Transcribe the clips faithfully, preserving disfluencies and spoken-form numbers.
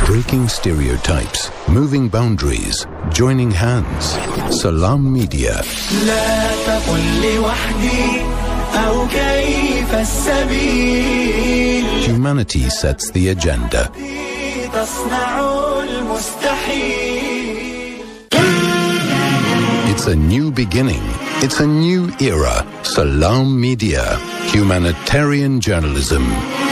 Breaking stereotypes, moving boundaries, joining hands. Salam Media. لا تقل لوحدي أو كيف السبيل. Humanity sets the agenda. تصنع المستحيل. It's a new beginning. It's a new era. Salam Media. Humanitarian journalism.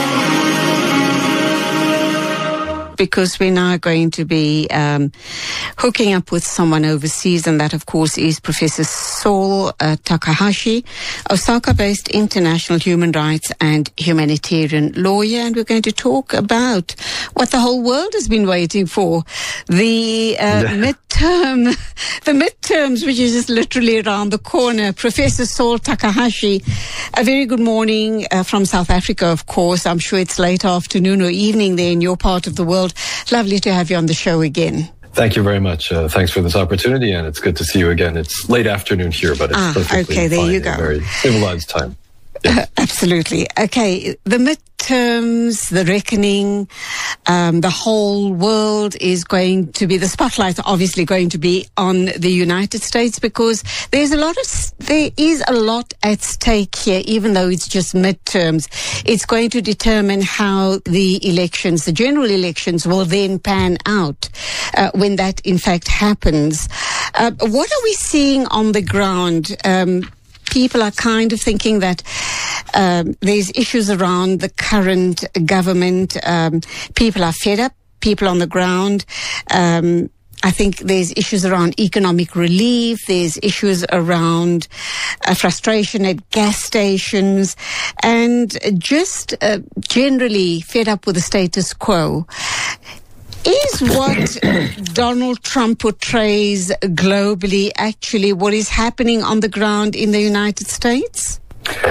Because we're now going to be um, hooking up with someone overseas, and that, of course, is Professor Saul uh, Takahashi, Osaka-based international human rights and humanitarian lawyer, and we're going to talk about what the whole world has been waiting for, the uh, midterm, the midterms, which is just literally around the corner. Professor Saul Takahashi, a very good morning uh, from South Africa, of course. I'm sure it's late afternoon or evening there in your part of the world. Lovely to have you on the show again. Thank you very much. Uh, thanks for this opportunity, and it's good to see you again. It's late afternoon here, but it's ah, perfectly okay, there fine you go. Very civilized time. Uh, absolutely. Okay, the midterms, the reckoning, um, the whole world is going to be, the spotlight's obviously going to be on the United States, because there's a lot of, there is a lot at stake here, even though it's just midterms. It's going to determine how the elections, the general elections, will then pan out uh, when that in fact happens. Uh, what are we seeing on the ground? Um, People are kind of thinking that um, there's issues around the current government. Um, people are fed up. People on the ground. Um, I think there's issues around economic relief. There's issues around uh, frustration at gas stations, and just uh, generally fed up with the status quo. Is what Donald Trump portrays globally actually what is happening on the ground in the United States?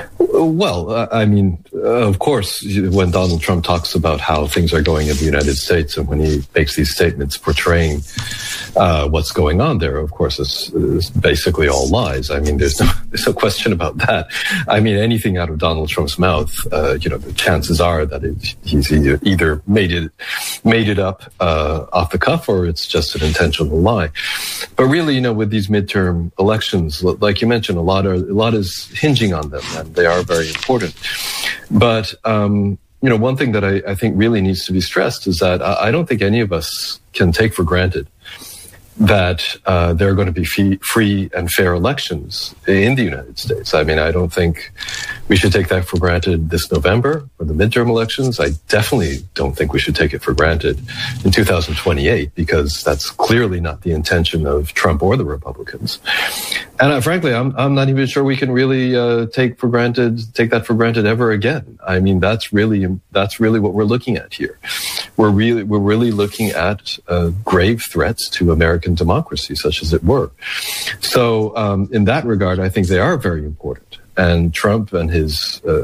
Well, uh, I mean, uh, of course, when Donald Trump talks about how things are going in the United States, and when he makes these statements portraying uh, what's going on there, of course, it's, it's basically all lies. I mean, there's no, there's no question about that. I mean, anything out of Donald Trump's mouth, uh, you know, the chances are that it, he's either, either made it made it up uh, off the cuff, or it's just an intentional lie. But really, you know, with these midterm elections, like you mentioned, a lot are, a lot is hinging on them, and they are very important. But, um, you know, one thing that I, I think really needs to be stressed is that I, I don't think any of us can take for granted that uh, there are going to be fee- free and fair elections in the United States. I mean, I don't think we should take that for granted this November for the midterm elections. I definitely don't think we should take it for granted in two thousand twenty-eight, because that's clearly not the intention of Trump or the Republicans. And uh, frankly, I'm I'm not even sure we can really uh, take for granted take that for granted ever again. I mean, that's really that's really what we're looking at here. We're really we're really looking at uh, grave threats to American democracy, such as it were. So, um, in that regard, I think they are very important. And Trump and his uh,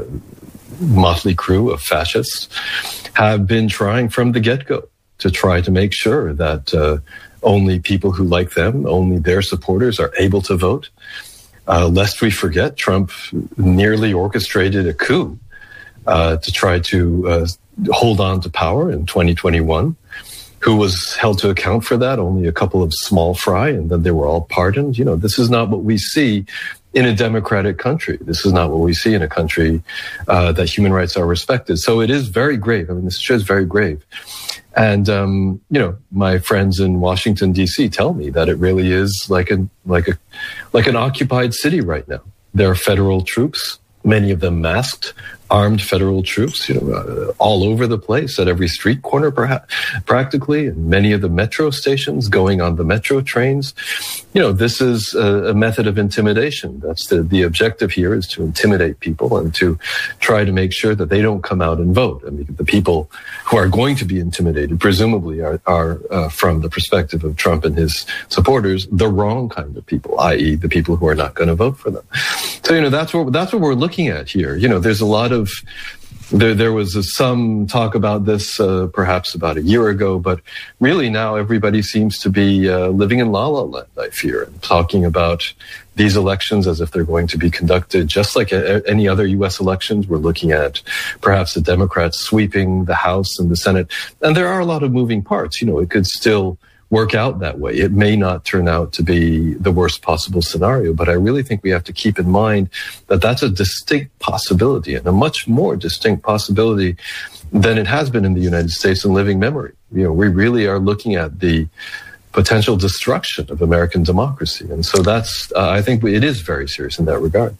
motley crew of fascists have been trying from the get-go to try to make sure that uh, only people who like them, only their supporters, are able to vote. Uh, lest we forget, Trump nearly orchestrated a coup uh, to try to uh, hold on to power in twenty twenty-one. Who was held to account for that? Only a couple of small fry, and then they were all pardoned. You know, this is not what we see in a democratic country. This is not what we see in a country uh, that human rights are respected. So it is very grave. I mean, this is very grave. And, um, you know, my friends in Washington, D C tell me that it really is like a, like a, like an occupied city right now. There are federal troops, many of them masked, armed federal troops, you know, uh, all over the place, at every street corner, perhaps, practically, and many of the metro stations, going on the metro trains. You know, this is a, a method of intimidation. That's the, the objective here, is to intimidate people and to try to make sure that they don't come out and vote. I mean, the people who are going to be intimidated, presumably, are, are uh, from the perspective of Trump and his supporters, the wrong kind of people, that is the people who are not going to vote for them. So, you know, that's what, that's what we're looking at here. You know, there's a lot of Of, there, there was a, some talk about this uh, perhaps about a year ago, but really now everybody seems to be uh, living in la la land, I fear, and talking about these elections as if they're going to be conducted just like a, any other U S elections. We're looking at perhaps the Democrats sweeping the House and the Senate. And there are a lot of moving parts. You know, it could still work out that way. It may not turn out to be the worst possible scenario, but I really think we have to keep in mind that that's a distinct possibility, and a much more distinct possibility than it has been in the United States in living memory. You know, we really are looking at the potential destruction of American democracy. And so that's, uh, I think it is very serious in that regard.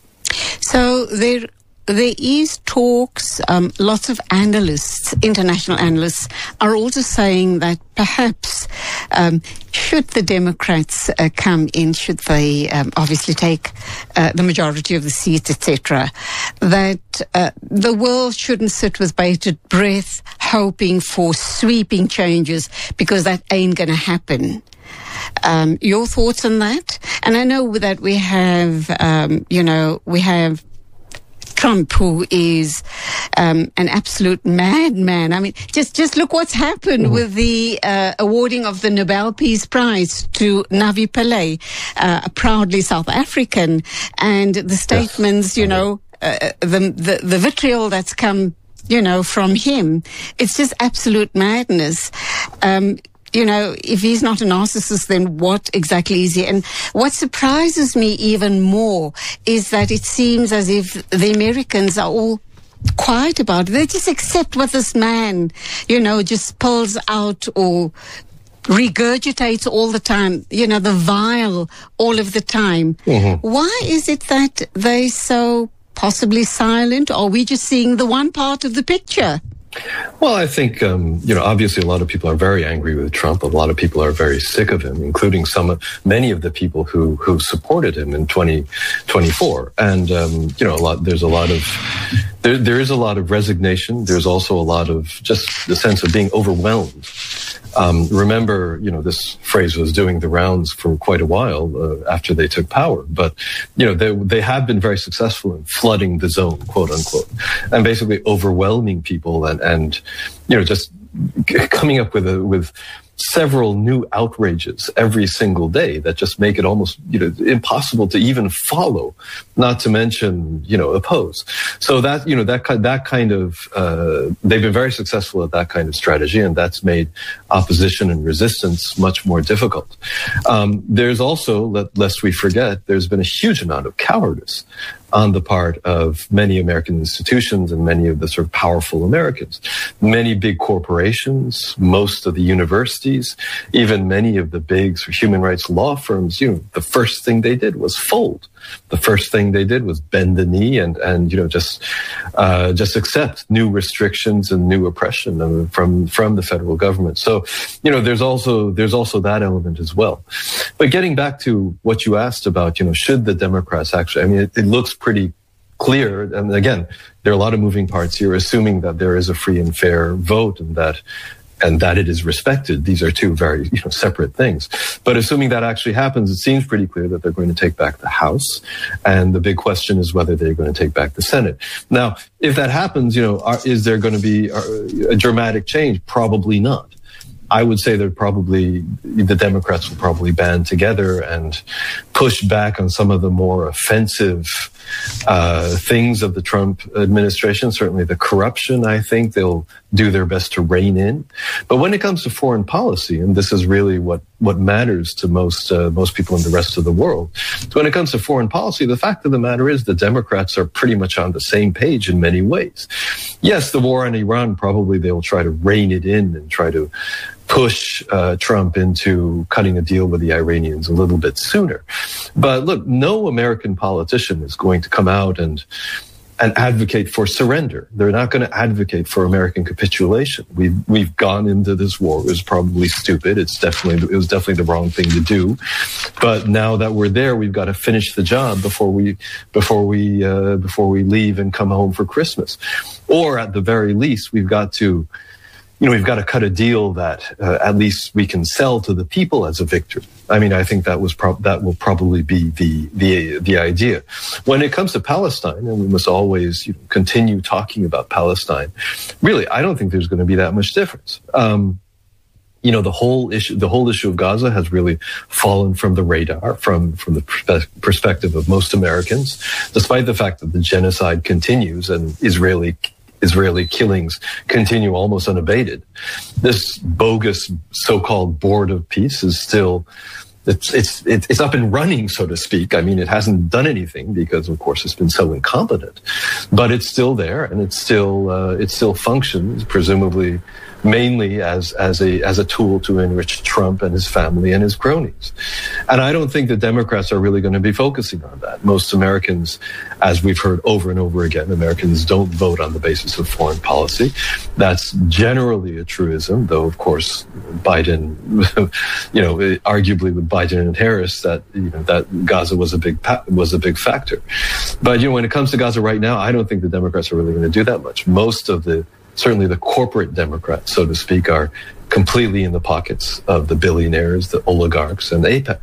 So there There is talks, um, lots of analysts, international analysts, are also saying that perhaps um, should the Democrats uh, come in, should they um, obviously take uh, the majority of the seats, et cetera, that uh, the world shouldn't sit with bated breath hoping for sweeping changes, because that ain't going to happen. Um, your thoughts on that? And I know that we have, um, you know, we have Trump, who is um, an absolute madman. I mean, just just look what's happened mm-hmm. with the uh, awarding of the Nobel Peace Prize to Navi Pillay, uh, a proudly South African, and the statements, yes. you know, uh, the, the the vitriol that's come, you know, from him. It's just absolute madness. Um, You know, if he's not a narcissist, then what exactly is he? And what surprises me even more is that it seems as if the Americans are all quiet about it. They just accept what this man, you know, just pulls out or regurgitates all the time, you know, the vile all of the time. Mm-hmm. Why is it that they're so possibly silent? Or are we just seeing the one part of the picture? Well, I think, um, you know, obviously a lot of people are very angry with Trump. A lot of people are very sick of him, including some, many of the people who, who supported him in twenty twenty-four. And, um, you know, a lot, there's a lot of, there, there is a lot of resignation. There's also a lot of just the sense of being overwhelmed. Um, remember, you know, this phrase was doing the rounds for quite a while uh, after they took power. But, you know, they, they have been very successful in flooding the zone, quote unquote, and basically overwhelming people and, and you know, just coming up with a, with several new outrages every single day that just make it almost, you know, impossible to even follow, not to mention, you know, oppose. So that, you know, that kind, that kind of, uh, they've been very successful at that kind of strategy, and that's made opposition and resistance much more difficult. Um, there's also, let, lest we forget, there's been a huge amount of cowardice on the part of many American institutions and many of the sort of powerful Americans. Many big corporations, most of the universities, even many of the big sort of human rights law firms, you know, the first thing they did was fold. The first thing they did was bend the knee and, and you know, just uh, just accept new restrictions and new oppression from from the federal government. So, you know, there's also there's also that element as well. But getting back to what you asked about, you know, should the Democrats actually? I mean, it, it looks pretty clear. And again, there are a lot of moving parts here, assuming that there is a free and fair vote and that. and that it is respected. These are two very, you know, separate things. But assuming that actually happens, it seems pretty clear that they're going to take back the House. And the big question is whether they're going to take back the Senate. Now, if that happens, you know, are, is there going to be a dramatic change? Probably not. I would say that probably the Democrats will probably band together and push back on some of the more offensive uh, things of the Trump administration. Certainly the corruption, I think they'll do their best to rein in. But when it comes to foreign policy, and this is really what, what matters to most, uh, most people in the rest of the world. So when it comes to foreign policy, the fact of the matter is the Democrats are pretty much on the same page in many ways. Yes, the war on Iran, probably they'll try to rein it in and try to push uh, Trump into cutting a deal with the Iranians a little bit sooner. But look, no American politician is going to come out and and advocate for surrender. They're not going to advocate for American capitulation. We've we've gone into this war. It was probably stupid. It's definitely it was definitely the wrong thing to do. But now that we're there, we've got to finish the job before we before we uh, before we leave and come home for Christmas. Or at the very least, we've got to. You know, we've got to cut a deal that uh, at least we can sell to the people as a victory. I mean, I think that was pro- that will probably be the the the idea. When it comes to Palestine, and we must always you know, continue talking about Palestine. Really, I don't think there's going to be that much difference. Um, you know, the whole issue, the whole issue of Gaza has really fallen from the radar, from, from the perspe- perspective of most Americans, despite the fact that the genocide continues and Israeli Israeli killings continue almost unabated. This bogus so-called board of peace is still, it's, it's, it's up and running, so to speak. I mean, it hasn't done anything because, of course, it's been so incompetent, but it's still there and it's still, uh, it still functions, presumably mainly as, as a, as a tool to enrich Trump and his family and his cronies. And I don't think the Democrats are really going to be focusing on that. Most Americans, as we've heard over and over again, Americans don't vote on the basis of foreign policy. That's generally a truism, though, of course, Biden, you know, arguably with Biden and Harris, that, you know, that Gaza was a big, was a big factor. But, you know, when it comes to Gaza right now, I don't think the Democrats are really going to do that much. Most of the Certainly the corporate Democrats, so to speak, are completely in the pockets of the billionaires, the oligarchs, and AIPAC.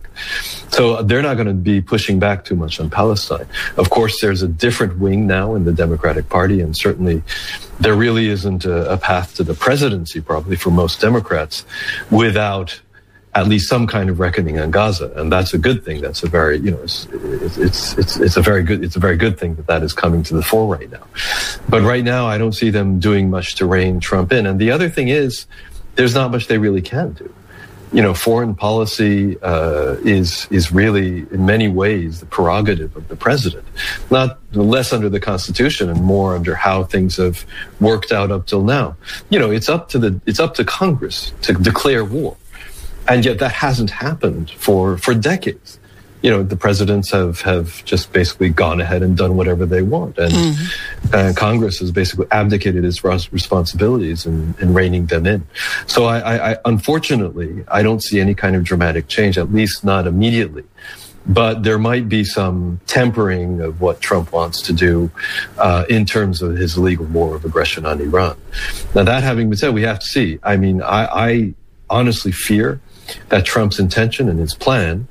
So they're not going to be pushing back too much on Palestine. Of course, there's a different wing now in the Democratic Party, and certainly there really isn't a, a path to the presidency, probably for most Democrats, without at least some kind of reckoning on Gaza, and that's a good thing. That's a very, you know, it's it's it's it's a very good it's a very good thing that that is coming to the fore right now. But right now, I don't see them doing much to rein Trump in. And the other thing is, there's not much they really can do. You know, foreign policy uh, is is really in many ways the prerogative of the president, not less under the Constitution and more under how things have worked out up till now. You know, it's up to the it's up to Congress to declare war. And yet that hasn't happened for, for decades. You know, the presidents have, have just basically gone ahead and done whatever they want. And mm-hmm. uh, Congress has basically abdicated its responsibilities in, in reining them in. So I, I, I, unfortunately, I don't see any kind of dramatic change, at least not immediately. But there might be some tempering of what Trump wants to do uh, in terms of his illegal war of aggression on Iran. Now, that having been said, we have to see. I mean, I, I honestly fear that Trump's intention and his plan,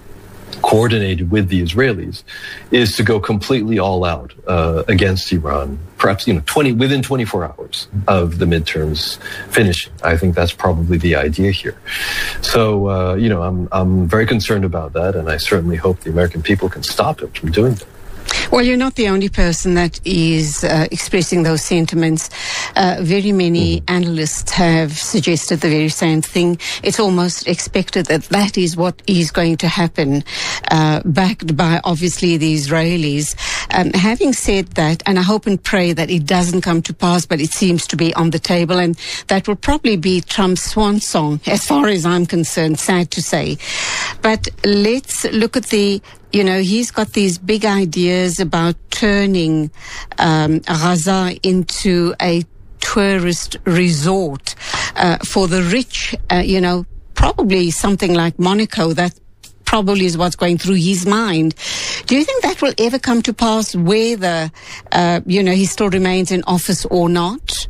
coordinated with the Israelis, is to go completely all out uh, against Iran, perhaps, you know, twenty within twenty-four hours of the midterms finishing. I think that's probably the idea here. So, uh, you know, I'm I'm very concerned about that, and I certainly hope the American people can stop him from doing that. Well, you're not the only person that is uh, expressing those sentiments. Uh, very many mm. analysts have suggested the very same thing. It's almost expected that that is what is going to happen, uh, backed by, obviously, the Israelis. Um, having said that, and I hope and pray that it doesn't come to pass, but it seems to be on the table, and that will probably be Trump's swan song, as far as I'm concerned, sad to say. But let's look at the You know, he's got these big ideas about turning um, Gaza into a tourist resort uh, for the rich, uh, you know, probably something like Monaco. That probably is what's going through his mind. Do you think that will ever come to pass, whether, uh, you know, he still remains in office or not?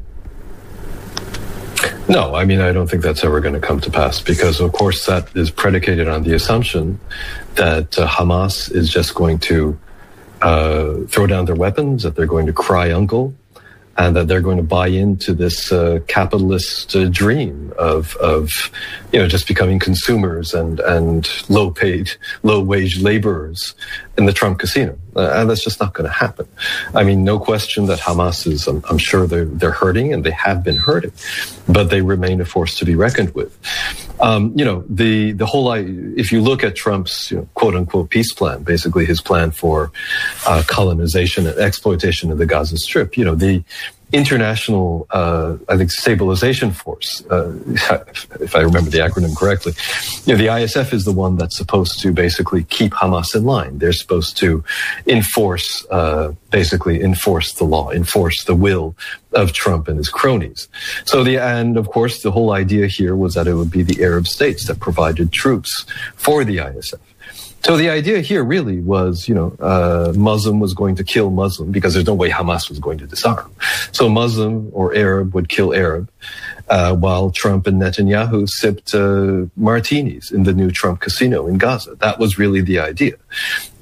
No, I mean, I don't think that's ever going to come to pass because, of course, that is predicated on the assumption that uh, Hamas is just going to uh, throw down their weapons, that they're going to cry uncle, and that they're going to buy into this uh, capitalist uh, dream of, of, you know, just becoming consumers and, and low-paid, low-wage laborers in the Trump casino. Uh, and that's just not going to happen. I mean, no question that Hamas is, I'm, I'm sure they're, they're hurting, and they have been hurting, but they remain a force to be reckoned with. Um, you know, the, the whole, if you look at Trump's, you know, quote unquote peace plan, basically his plan for uh, colonization and exploitation of the Gaza Strip, you know, the international, uh, I think, stabilization force, uh, if I remember the acronym correctly, you know, the I S F is the one that's supposed to basically keep Hamas in line. They're supposed to enforce, uh, basically enforce the law, enforce the will of Trump and his cronies. So the, and of course, the whole idea here was that it would be the Arab states that provided troops for the I S F. So the idea here really was, you know, uh, Muslim was going to kill Muslim because there's no way Hamas was going to disarm. So Muslim or Arab would kill Arab, uh, while Trump and Netanyahu sipped uh, martinis in the new Trump casino in Gaza. That was really the idea.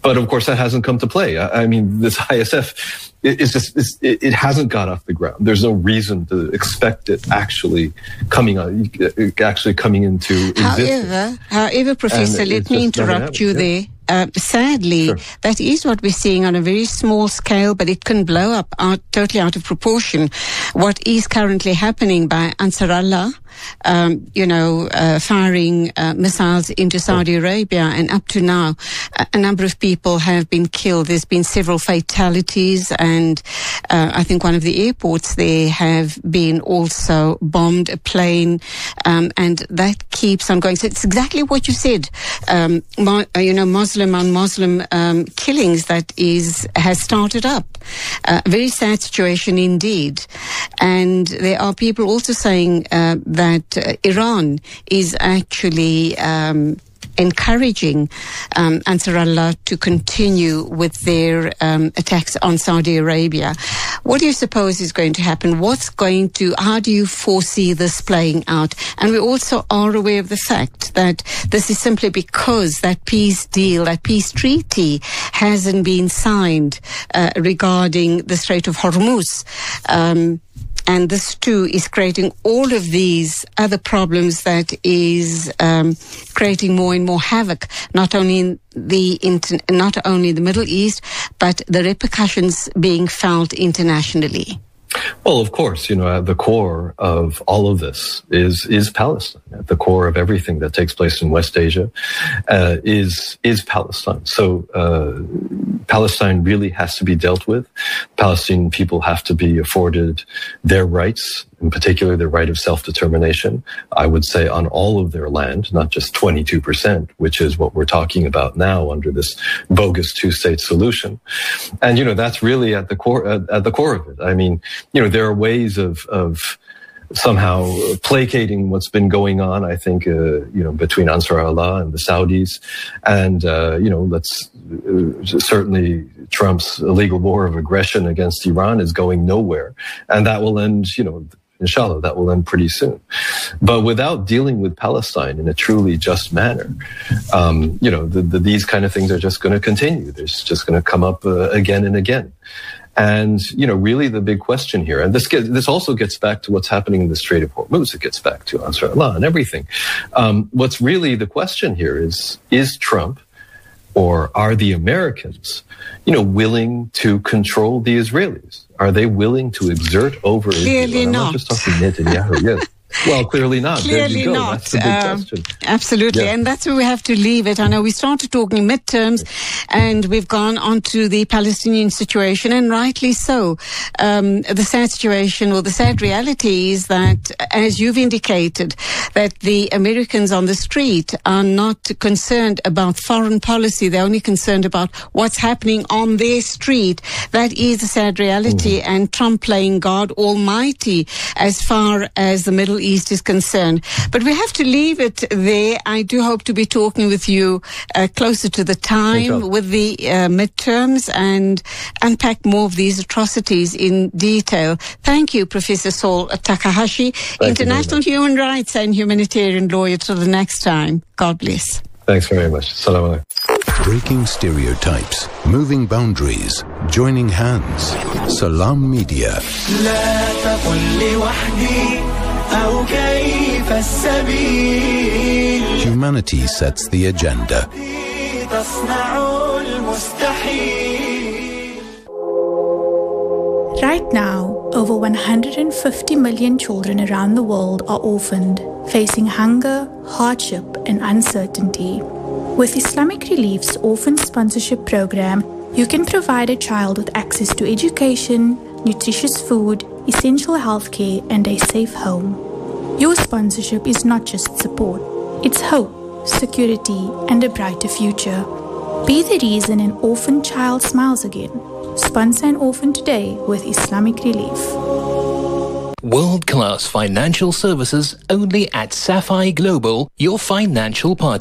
But of course, that hasn't come to play. I, I mean, this I S F is just, it's, it, it hasn't got off the ground. There's no reason to expect it actually coming on, actually coming into existence. However, however, Professor, let me interrupt you there. Yeah. Uh, sadly, Sure. that is what we're seeing on a very small scale, but it can blow up out, totally out of proportion. What is currently happening by Ansar Allah, um, you know, uh, firing uh, missiles into Saudi Arabia, and up to now, a, a number of people have been killed. There's been several fatalities, and uh, I think one of the airports there have been also bombed, a plane, um, and that keeps on going. So it's exactly what you said, um, mo- you know, Muslim on Muslim um, killings that is has started up. A uh, very sad situation indeed. And there are people also saying uh, that uh, Iran is actually um, encouraging um, Ansar Allah to continue with their um, attacks on Saudi Arabia. What do you suppose is going to happen? What's going to, how do you foresee this playing out? And we also are aware of the fact that this is simply because that peace deal, that peace treaty hasn't been signed uh, regarding the Strait of Hormuz. Um, And this too is creating all of these other problems that is um, creating more and more havoc, not only in the inter- not only in the Middle East, but the repercussions being felt internationally. Well, of course, you know, at the core of all of this is is Palestine. At the core of everything that takes place in West Asia uh, is is Palestine. So uh, Palestine really has to be dealt with. Palestinian people have to be afforded their rights, in particular their right of self-determination, I would say on all of their land, not just twenty-two percent, which is what we're talking about now under this bogus two-state solution. And, you know, that's really at the core, at, at the core of it. I mean, you know, there are ways of, of somehow placating what's been going on, I think, uh, you know, between Ansar Allah and the Saudis. And, uh, you know, let's uh, certainly Trump's illegal war of aggression against Iran is going nowhere. And that will end, you know, inshallah, that will end pretty soon. But without dealing with Palestine in a truly just manner, um, you know, the, the, these kind of things are just going to continue. There's just going to come up uh, again and again. And, you know, really the big question here, and this gets, this also gets back to what's happening in the Strait of Hormuz. It gets back to Ansar Allah and everything. Um, what's really the question here is, is Trump or are the Americans, you know, willing to control the Israelis? Are they willing to exert over Clearly Israel? I'm not. not just talking Netanyahu, yes. Well, clearly not. Clearly there you go. not. That's the big Um, question. Absolutely. Yeah. And that's where we have to leave it. I know we started talking midterms and we've gone on to the Palestinian situation, and rightly so. Um, the sad situation, or the sad reality is that, as you've indicated, that the Americans on the street are not concerned about foreign policy. They're only concerned about what's happening on their street. That is a sad reality. Mm. And Trump playing God Almighty as far as the Middle East is concerned. But we have to leave it there. I do hope to be talking with you uh, closer to the time with the uh, midterms and unpack more of these atrocities in detail. Thank you, Professor Saul Takahashi, Thank international human rights and humanitarian lawyer. Till the next time. God bless. Thanks very much. Assalamu alaikum. Breaking stereotypes, moving boundaries, joining hands. Salam Media. لا تقل لوحدي أو كيف السبيل Humanity sets the agenda. تصنع المستحيل. Right now, over one hundred fifty million children around the world are orphaned, facing hunger, hardship, and uncertainty. With Islamic Relief's Orphan Sponsorship Program, you can provide a child with access to education, nutritious food, essential healthcare, and a safe home. Your sponsorship is not just support, it's hope, security, and a brighter future. Be the reason an orphan child smiles again. Sponsor an orphan today with Islamic Relief. World-class financial services only at Sapphire Global, your financial partner.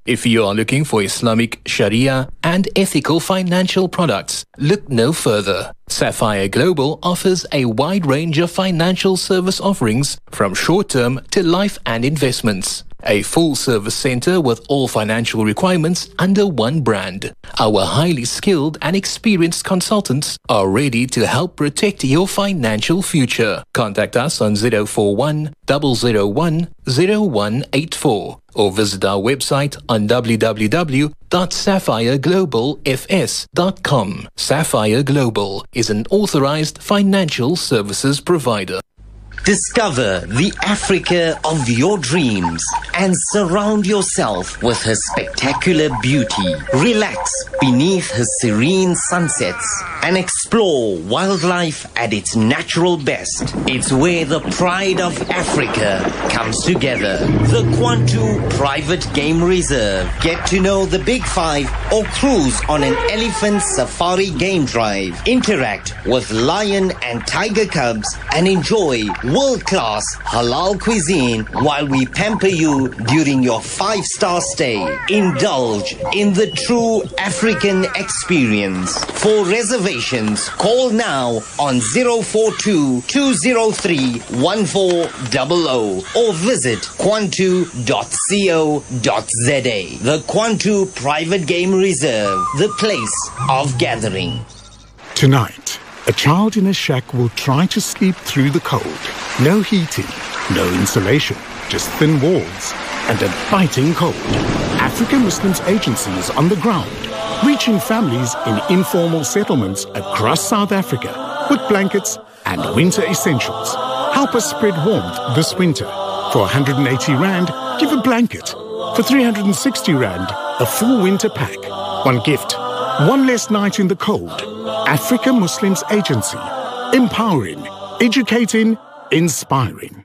If you are looking for Islamic Sharia and ethical financial products, look no further. Sapphire Global offers a wide range of financial service offerings from short-term to life and investments. A full-service center with all financial requirements under one brand. Our highly skilled and experienced consultants are ready to help protect your financial future. Contact us on zero four one, zero zero one, zero one eight four or visit our website on w w w dot sapphire global f s dot com. Sapphire Global is an authorized financial services provider. Discover the Africa of your dreams and surround yourself with her spectacular beauty. Relax beneath her serene sunsets and explore wildlife at its natural best. It's where the pride of Africa comes together. The Kwantu Private Game Reserve. Get to know the Big Five or cruise on an elephant safari game drive. Interact with lion and tiger cubs and enjoy world-class halal cuisine while we pamper you during your five-star stay. Indulge in the true African experience. For reservations, call now on zero four two, two zero three, one four zero zero or visit kwantu dot co dot z a. The Kwantu Private Game Reserve, the place of gathering. Tonight, a child in a shack will try to sleep through the cold. No heating, no insulation, just thin walls and a biting cold. African Muslims Agency is on the ground, reaching families in informal settlements across South Africa with blankets and winter essentials. Help us spread warmth this winter. For one hundred eighty rand, give a blanket. For three hundred sixty rand, a full winter pack. One gift, one less night in the cold. Africa Muslims Agency. Empowering, educating, inspiring.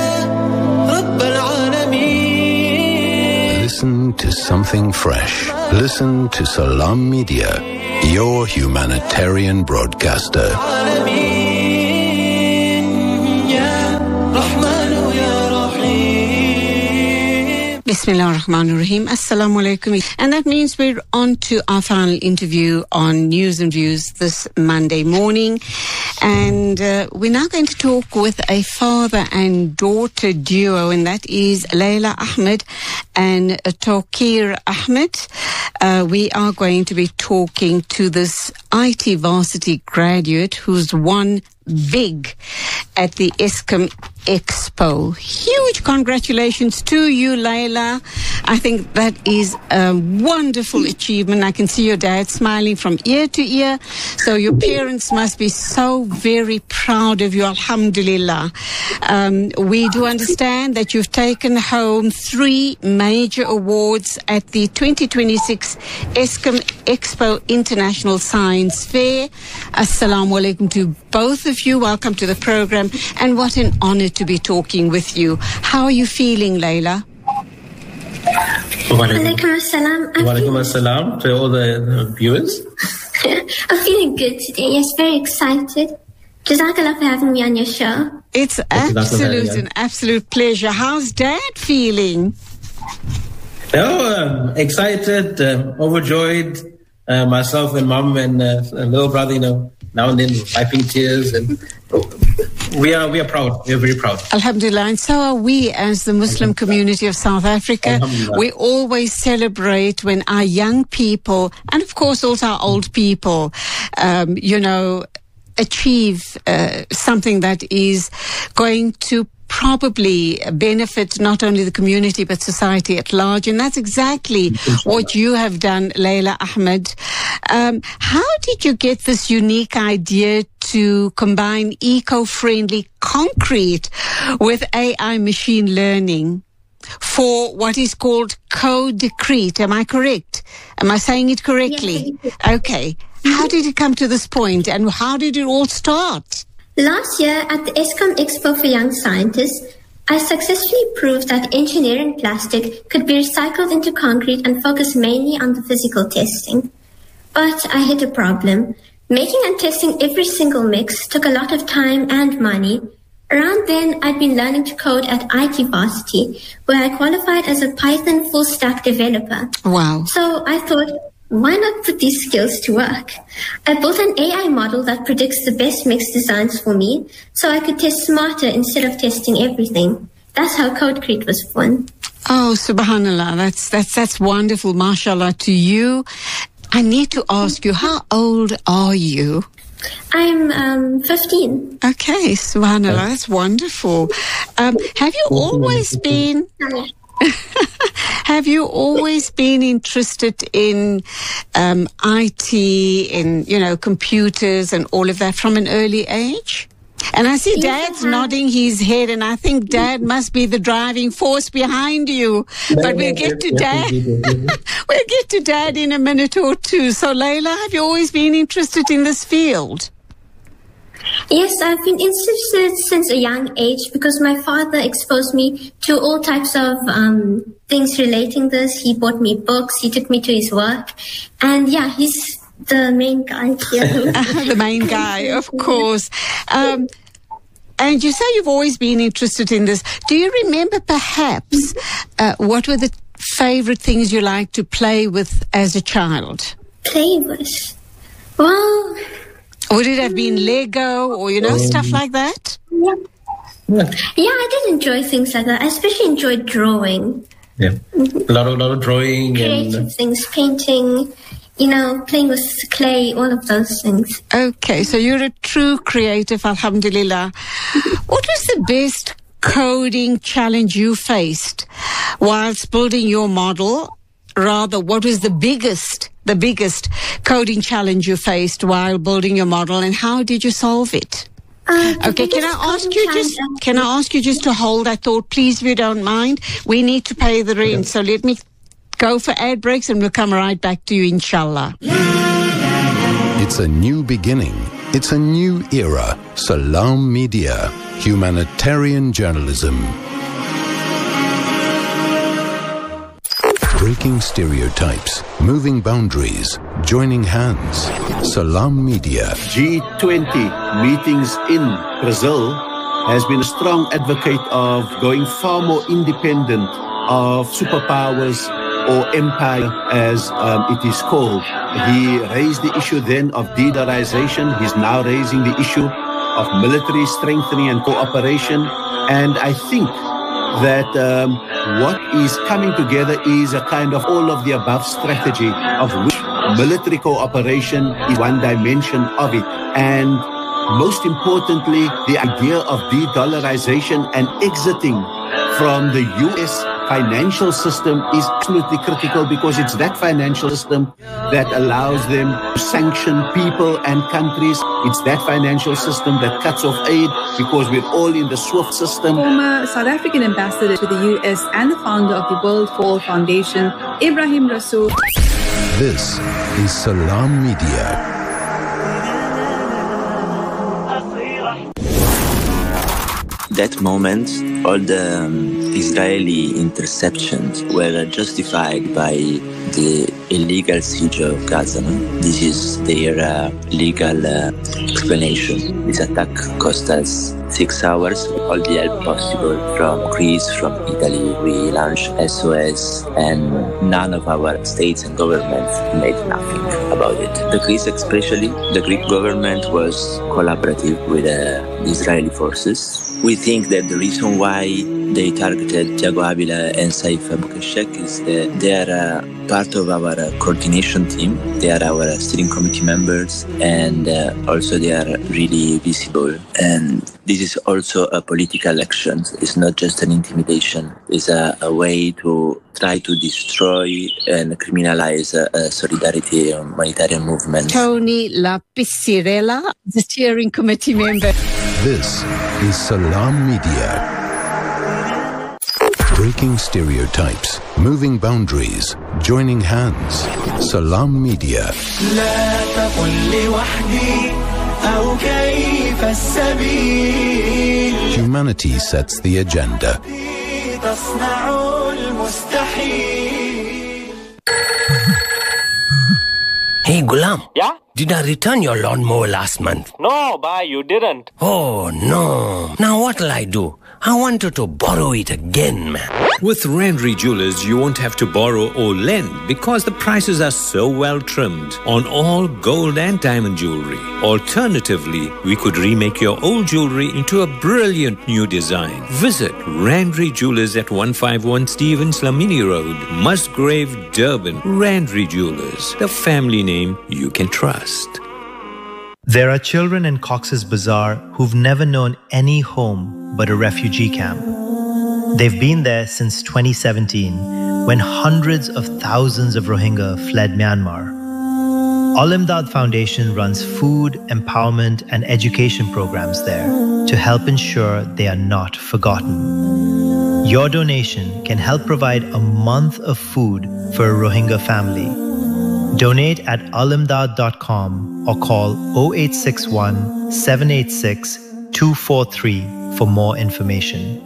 Listen to something fresh. Listen to Salam Media, your humanitarian broadcaster. Bismillah ar-Rahman ar-Rahim. Assalamu alaikum. And that means we're on to our final interview on News and Views this Monday morning. And uh, we're now going to talk with a father and daughter duo, and that is Layla Ahmed and uh, Tawqir Ahmed. Uh, we are going to be talking to this I T varsity graduate who's won big at the Eskom Expo. Huge congratulations to you, Layla. I think that is a wonderful achievement. I can see your dad smiling from ear to ear. So your parents must be so very proud of you, alhamdulillah. Um, we do understand that you've taken home three major awards at the twenty twenty-six Eskom Expo International Science Fair. Assalamu alaikum to both of you. Welcome to the program, and what an honor to be talking with you. How are you feeling, Layla? Walaikum assalam. Walaikum assalam to all the viewers. I'm feeling good today. Yes, very excited. Jazakallah for having me on your show. It's absolute an absolute pleasure. How's Dad feeling? Oh, um, excited, uh, overjoyed. Uh, myself and Mom and uh, little brother, you know, now and then wiping tears, and we are we are proud. We are very proud. Alhamdulillah, and so are we as the Muslim community of South Africa. We always celebrate when our young people, and of course also our old people, um, you know, achieve uh, something that is going to probably benefit not only the community but society at large, and that's exactly what you have done, Layla Ahmed. Um, how did you get this unique idea to combine eco-friendly concrete with A I machine learning for what is called Codecrete? Am I correct? Am I saying it correctly? Yes. Okay. How did it come to this point, and how did it all start? Last year at the Eskom Expo for Young Scientists, I successfully proved that engineering plastic could be recycled into concrete and focus mainly on the physical testing. But I hit a problem. Making and testing every single mix took a lot of time and money, Around then, I'd been learning to code at I T Varsity, where I qualified as a Python full-stack developer. Wow. So I thought, why not put these skills to work? I built an A I model that predicts the best mix designs for me, so I could test smarter instead of testing everything. That's how CodeCrete was born. Oh, subhanallah, that's, that's, that's wonderful, mashallah to you. I need to ask you, how old are you? I'm um, fifteen. Okay, subhanallah, that's wonderful. Um, have you always been... Have you always been interested in um, I T, in, you know, computers and all of that from an early age? And I see Dad's nodding his head, and I think Dad must be the driving force behind you. But we'll get to Dad. We'll get to Dad in a minute or two. So, Layla, have you always been interested in this field? Yes, I've been interested since a young age because my father exposed me to all types of um, things relating this. He bought me books, he took me to his work, and yeah, he's the main guy here. The main guy, of course. Um, and you say you've always been interested in this. Do you remember perhaps uh, what were the favorite things you liked to play with as a child? Play with? Well... Would it have been Lego or, you know, um, stuff like that? Yeah. yeah. Yeah, I did enjoy things like that. I especially enjoyed drawing. Yeah. Mm-hmm. A lot of, lot of drawing. Creative and... things, painting, you know, playing with clay, all of those things. Okay, so you're a true creative, alhamdulillah. What was the best coding challenge you faced whilst building your model? Rather, what was the biggest, the biggest coding challenge you faced while building your model, and how did you solve it? Uh, okay, can I ask you just, can I ask you just to hold that thought, please, if you don't mind? We need to pay the rent, so let me go for ad breaks and we'll come right back to you, inshallah. It's a new beginning. It's a new era. Salam Media, humanitarian journalism. Breaking stereotypes, moving boundaries, joining hands. Salam Media. G twenty meetings in Brazil has been a strong advocate of going far more independent of superpowers or empire, as um, it is called. He raised the issue then of de-dollarization. He's now raising the issue of military strengthening and cooperation. And I think that um, what is coming together is a kind of all of the above strategy, of which military cooperation is one dimension of it. And most importantly, the idea of de-dollarization and exiting from the U S financial system is absolutely critical, because it's that financial system that allows them to sanction people and countries. It's that financial system that cuts off aid, because we're all in the SWIFT system. Former South African ambassador to the U S and the founder of the World for All Foundation, Ibrahim Rasool. This is Salam Media. That moment, all the um, Israeli interceptions were justified by the illegal siege of Gaza. This is their uh, legal uh, explanation. This attack cost us six hours, all the help possible from Greece, from Italy. We launched S O S, and none of our states and governments made nothing about it. The Greece especially, the Greek government was collaborative with uh, the Israeli forces. We think that the reason why they targeted Thiago Avila and Saif Abukashek is that they are uh, part of our uh, coordination team. They are our uh, steering committee members, and uh, also they are really visible. And this is also a political action. It's not just an intimidation. It's a, a way to try to destroy and criminalize a, a solidarity humanitarian movement. Tony Lapisirela, the steering committee member. This is Salam Media. Breaking stereotypes, moving boundaries, joining hands. Salam Media. لا تقل لي وحدي أو كيف السبيل. Humanity sets the agenda. تصنع المستحيل. Hey Hey, Gulam. Yeah? Did I return your lawnmower last month? No, bye, you didn't. Oh, no. Now what'll I do? I wanted to borrow it again, man. With Randry Jewelers, you won't have to borrow or lend because the prices are so well trimmed on all gold and diamond jewelry. Alternatively, we could remake your old jewelry into a brilliant new design. Visit Randry Jewelers at one fifty-one Stevens Lamini Road, Musgrave, Durban. Randry Jewelers, the family name you can trust. There are children in Cox's Bazar who've never known any home but a refugee camp. They've been there since twenty seventeen, when hundreds of thousands of Rohingya fled Myanmar. Al-Imdad Foundation runs food, empowerment, and education programs there to help ensure they are not forgotten. Your donation can help provide a month of food for a Rohingya family. Donate at alimdad dot com or call zero eight six one, seven eight six, two four three for more information.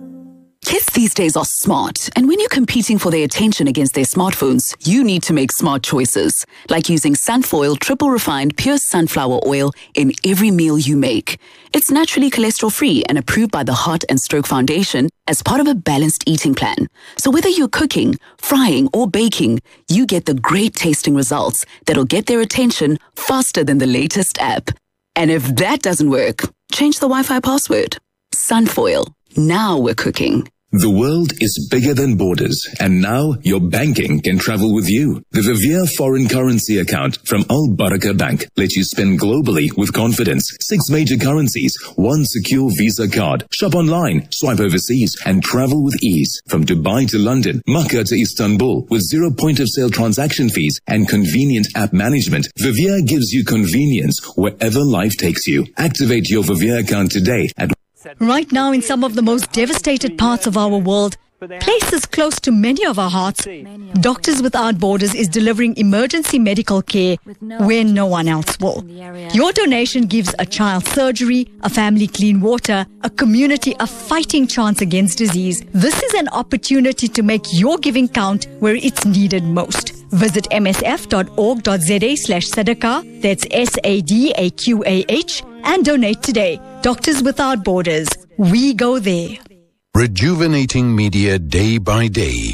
Kids these days are smart, and when you're competing for their attention against their smartphones, you need to make smart choices, like using Sunfoil triple refined pure sunflower oil in every meal you make. It's naturally cholesterol-free and approved by the Heart and Stroke Foundation as part of a balanced eating plan. So whether you're cooking, frying, or baking, you get the great tasting results that'll get their attention faster than the latest app. And if that doesn't work, change the Wi-Fi password. Sunfoil. Now we're cooking. The world is bigger than borders, and now your banking can travel with you. The Vivier foreign currency account from Al Baraka Bank lets you spend globally with confidence. Six major currencies, one secure Visa card. Shop online, swipe overseas, and travel with ease. From Dubai to London, Makkah to Istanbul, with zero point of sale transaction fees and convenient app management, Vivier gives you convenience wherever life takes you. Activate your Vivier account today at Right now, in some of the most devastated parts of our world, places close to many of our hearts, Doctors Without Borders is delivering emergency medical care where no one else will. Your donation gives a child surgery, a family clean water, a community a fighting chance against disease. This is an opportunity to make your giving count where it's needed most. Visit m s f dot org dot z a slash sadaqah, that's S A D A Q A H, and donate today. Doctors Without Borders. We go there. Rejuvenating media day by day.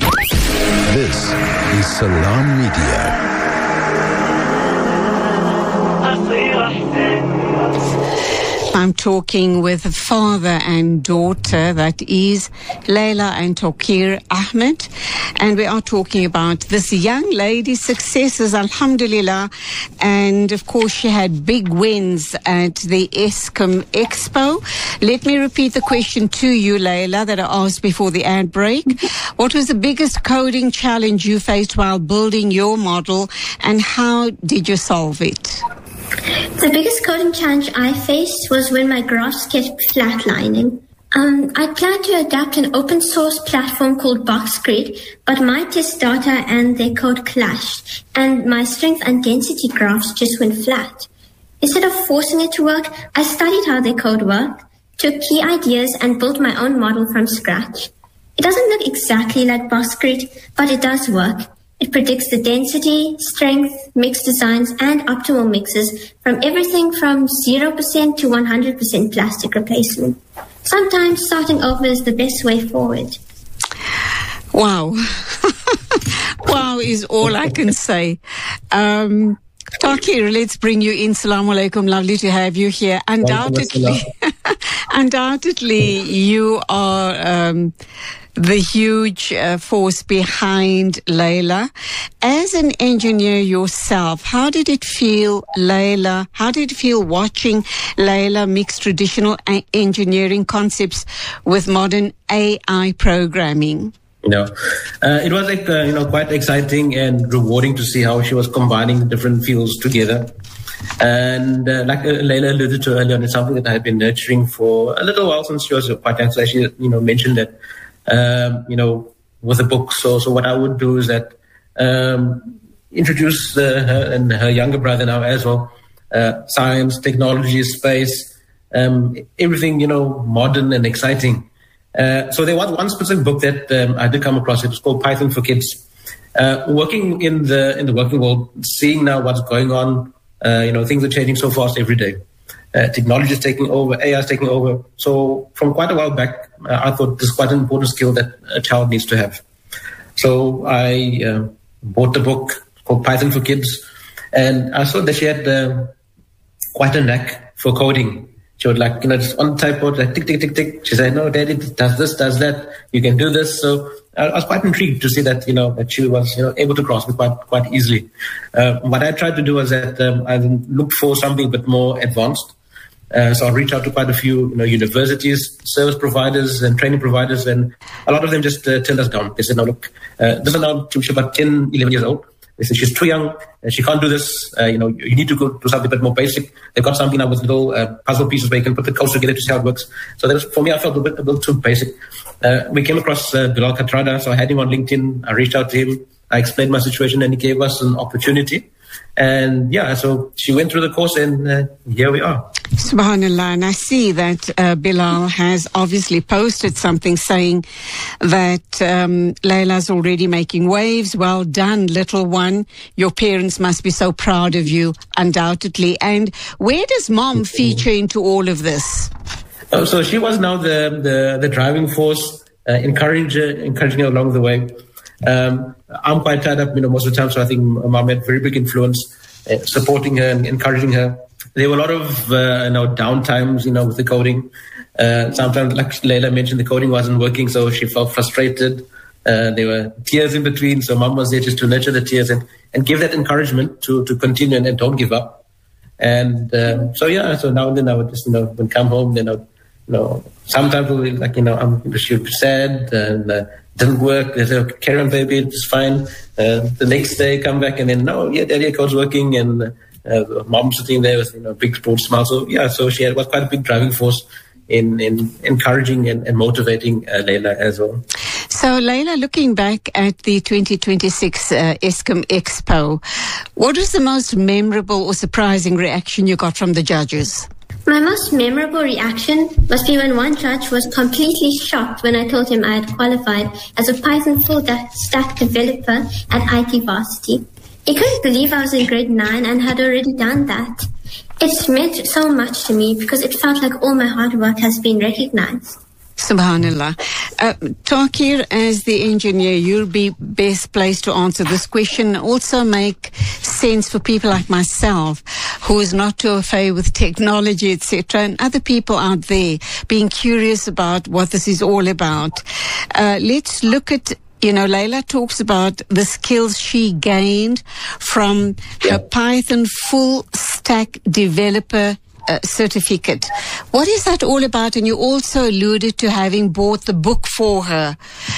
This is Salam Media. I'm talking with a father and daughter, that is Layla and Tokir Ahmed, and we are talking about this young lady's successes, alhamdulillah, and of course she had big wins at the ESCOM Expo. Let me repeat the question to you, Layla, that I asked before the ad break. What was the biggest coding challenge you faced while building your model, and how did you solve it? The biggest coding challenge I faced was when my graphs kept flatlining. Um, I planned to adapt an open source platform called BoxGrid, but my test data and their code clashed, and my strength and density graphs just went flat. Instead of forcing it to work, I studied how their code worked, took key ideas, and built my own model from scratch. It doesn't look exactly like BoxGrid, but it does work. It predicts the density, strength, mix designs, and optimal mixes from everything from zero percent to one hundred percent plastic replacement. Sometimes starting over is the best way forward. Wow. Wow is all I can say. Um, Takir, let's bring you in. Assalamu alaikum. Lovely to have you here. Undoubtedly, undoubtedly, you are um, the huge uh, force behind Layla. As an engineer yourself, how did it feel, Layla? How did it feel watching Layla mix traditional a- engineering concepts with modern A I programming? You know, uh, it was like, uh, you know, quite exciting and rewarding to see how she was combining the different fields together. And uh, like uh, Layla alluded to earlier on, it's something that I had been nurturing for a little while since she was quite young. So actually, you know, mentioned that, um, you know, with the book. So, so what I would do is that um, introduce uh, her and her younger brother now as well, uh, science, technology, space, um, everything, you know, modern and exciting. Uh, so there was one specific book that um, I did come across. It was called Python for Kids. Uh, working in the in the working world, seeing now what's going on, uh, you know, things are changing so fast every day. Uh, technology is taking over, A I is taking over. So from quite a while back, uh, I thought this is quite an important skill that a child needs to have. So I uh, bought the book called Python for Kids, and I saw that she had uh, quite a knack for coding. She would like, you know, just on the typeboard, like tick, tick, tick, tick. She said, no, Daddy, does this, does that. You can do this. So I was quite intrigued to see that, you know, that she was, you know, able to grasp it quite, quite easily. Uh, what I tried to do was that um, I looked for something a bit more advanced. Uh, so I reached out to quite a few, you know, universities, service providers and training providers, and a lot of them just uh, turned us down. They said, no, look, uh, this is now, she's about ten, eleven years old. They said, she's too young, and she can't do this. Uh, you know, you need to go do something a bit more basic. They've got something now with little uh, puzzle pieces where you can put the codes together to see how it works. So that was, for me, I felt a bit, a bit too basic. Uh, we came across uh, Bilal Katrada, so I had him on LinkedIn. I reached out to him. I explained my situation, and he gave us an opportunity. And yeah, so she went through the course, and uh, here we are. Subhanallah. And I see that uh, Bilal has obviously posted something saying that um, Layla's already making waves. Well done, little one. Your parents must be so proud of you, undoubtedly. And where does mom feature into all of this? Oh, so she was now the the, the driving force, uh, encouraging, encouraging her along the way. Um, I'm quite tied up, you know, most of the time, so I think mom had very big influence, uh, supporting her and encouraging her. There were a lot of, uh, you know, down times, you know, with the coding. Uh, sometimes, like Layla mentioned, the coding wasn't working, so she felt frustrated. Uh, there were tears in between, so mom was there just to nurture the tears and, and give that encouragement to, to continue and, and don't give up. And um, so, yeah, so now and then I would just, you know, when come home, then I would, you know, sometimes we'll be like, you know, I'm she would be sad and uh, didn't work. They say, carry on, baby, it's fine. Uh, the next day, come back and then, no, yeah, daddy, code's working, and uh, mom sitting there with, you know, a big broad smile. So yeah, so she had, was quite a big driving force in in encouraging and, and motivating uh, Layla as well. So Layla, looking back at the twenty twenty-six uh, Eskom Expo, what was the most memorable or surprising reaction you got from the judges? My most memorable reaction must be when one judge was completely shocked when I told him I had qualified as a Python full stack developer at I T Varsity. He couldn't believe I was in grade nine and had already done that. It's meant so much to me because it felt like all my hard work has been recognized. Subhanallah. Uh, Takir, as the engineer, you'll be best placed to answer this question. Also make sense for people like myself who is not too afraid with technology, et cetera, and other people out there being curious about what this is all about. Uh, let's look at, you know, Layla talks about the skills she gained from her Python full stack developer Uh, certificate. What is that all about? And you also alluded to having bought the book for her.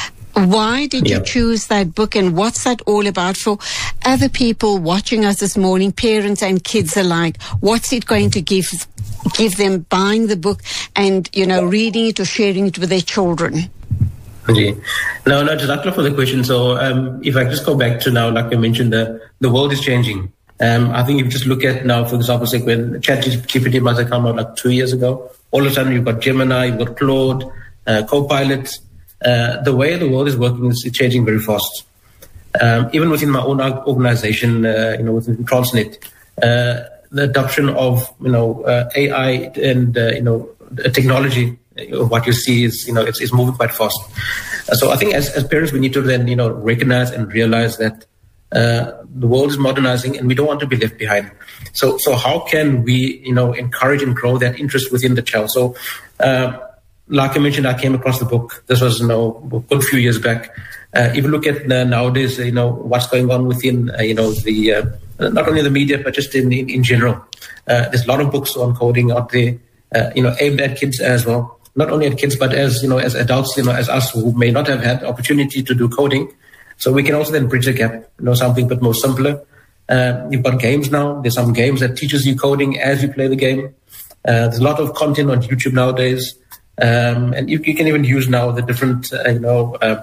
Why did you Yeah. choose that book, and what's that all about for other people watching us this morning, parents and kids alike? What's it going to give give them buying the book and, you know, reading it or sharing it with their children? Okay. No, no, Jazakallah for the question. So um, if I just go back to now, like I mentioned, the, the world is changing. Um, I think if you just look at now, for example, say when ChatGPT must have come out like two years ago, all of a sudden you've got Gemini, you've got Claude, uh, Copilot. Uh, the way the world is working is changing very fast. Um, even within my own organization, uh, you know, within Transnet, uh, the adoption of, you know, uh, A I and, uh, you know, technology, what you see is, you know, it's, it's moving quite fast. Uh, so I think as, as parents, we need to then, you know, recognize and realize that Uh, the world is modernizing and we don't want to be left behind. So, so how can we, you know, encourage and grow that interest within the child? So, uh, like I mentioned, I came across the book. This was, you know, a good few years back. Uh, if you look at uh, nowadays, you know, what's going on within, uh, you know, the, uh, not only the media, but just in, in, in general. Uh, there's a lot of books on coding out there, uh, you know, aimed at kids as well. Not only at kids, but as, you know, as adults, you know, as us who may not have had the opportunity to do coding. So we can also then bridge the gap, you know, something a bit more simpler. Uh, you've got games now. There's some games that teaches you coding as you play the game. Uh, there's a lot of content on YouTube nowadays. Um, and you, you can even use now the different, uh, you know, uh,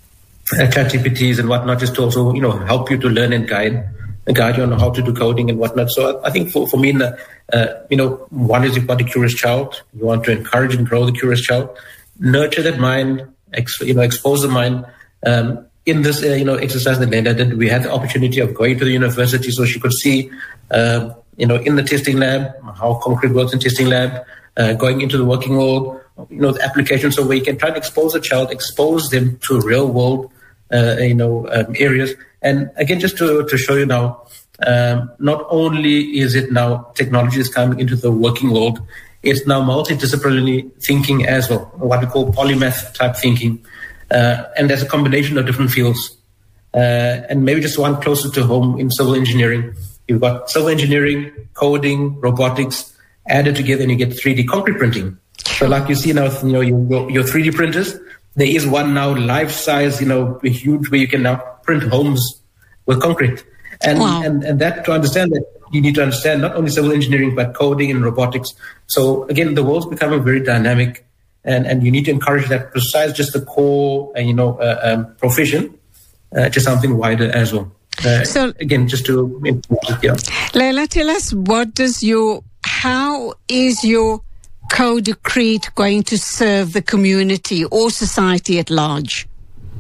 ChatGPTs and whatnot just to also, you know, help you to learn and guide, and guide you on how to do coding and whatnot. So I, I think for, for me, uh, you know, one is you've got a curious child. You want to encourage and grow the curious child. Nurture that mind, ex, you know, expose the mind. Um, in this, uh, you know, exercise that Leila did, we had the opportunity of going to the university so she could see, uh, you know, in the testing lab, how concrete works in testing lab, uh, going into the working world, you know, the application. So where you can try to expose a child, expose them to real world, uh, you know, um, areas. And again, just to, to show you now, um, not only is it now technology is coming into the working world, it's now multidisciplinary thinking as well, what we call polymath type thinking. Uh, and there's a combination of different fields. Uh, and maybe just one closer to home in civil engineering. You've got civil engineering, coding, robotics, added together and you get three D concrete printing. So like you see now, you know, your, your three D printers, there is one now life size, you know, huge where you can now print homes with concrete. And, wow. and, and that to understand that, you need to understand not only civil engineering, but coding and robotics. So again, the world's becoming very dynamic. And, and you need to encourage that besides just the core, uh, you know, uh, um, profession, uh, to something wider as well. Uh, so again, just to, yeah. Leila, tell us, what does your, how is your Codecrete going to serve the community or society at large?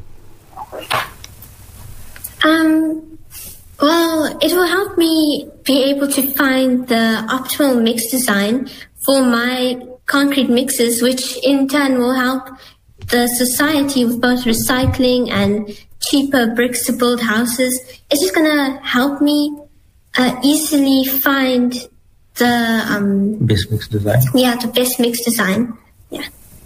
Um, well, it will help me be able to find the optimal mix design for my concrete mixes, which in turn will help the society with both recycling and cheaper bricks to build houses. It's just going to help me uh, easily find the um, best mix design. Yeah, the best mix design. Yeah.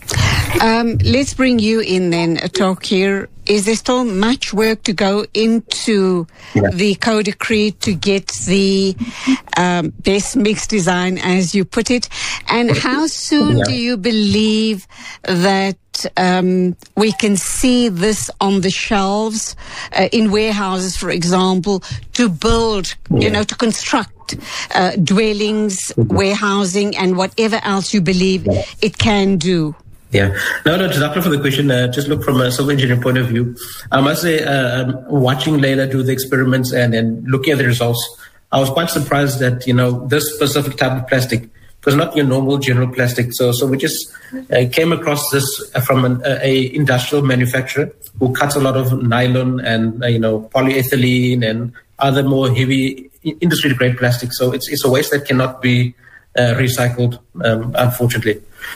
Um, let's bring you in then, Tokir. Is there still much work to go into yeah. the Codecrete to get the um, best mix design, as you put it? And how soon yeah. do you believe that um, we can see this on the shelves uh, in warehouses, for example, to build, yeah. you know, to construct uh, dwellings, mm-hmm. warehousing, and whatever else you believe yeah. it can do? Yeah. No, no, Doctor, for the question, uh, just look from a civil engineering point of view. I must say, uh, um, watching Leila do the experiments and then looking at the results, I was quite surprised that, you know, this specific type of plastic was not your normal general plastic. So, so we just uh, came across this from an uh, a industrial manufacturer who cuts a lot of nylon and, uh, you know, polyethylene and other more heavy industry grade plastic. So it's, it's a waste that cannot be uh, recycled, um, unfortunately.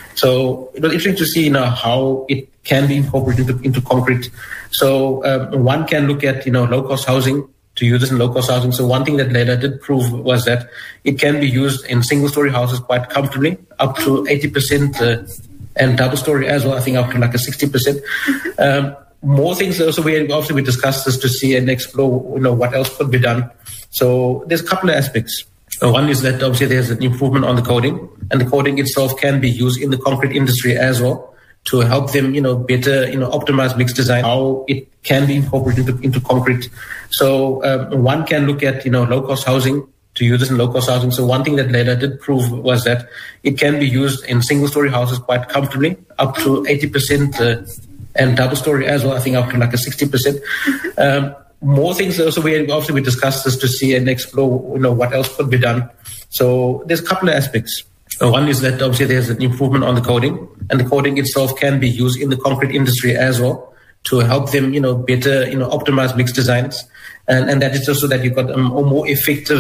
So it was interesting to see, you know, how it can be incorporated into, into concrete. So um, one can look at, you know, low-cost housing, to use this in low-cost housing. So one thing that Leila did prove was that it can be used in single-story houses quite comfortably, up to eighty percent, uh, and double-story as well, I think up to like a sixty percent. Um, more things also, we obviously we discussed this to see and explore, you know, what else could be done. So there's a couple of aspects. One is that obviously there's an improvement on the coding, and the coding itself can be used in the concrete industry as well to help them, you know, better, you know, optimize mix design, how it can be incorporated into, into concrete. So um, one can look at, you know, low-cost housing, to use this in low-cost housing. So one thing that Leila did prove was that it can be used in single-story houses quite comfortably, up to eighty percent, uh, and double-story as well, I think up to like a sixty percent. Um, more things also, we obviously we discussed this to see and explore, you know, what else could be done. So there's a couple of aspects. One is that obviously there's an improvement on the coding, and the coding itself can be used in the concrete industry as well to help them, you know, better, you know, optimize mix designs. And, and that is also that you've got um, a more effective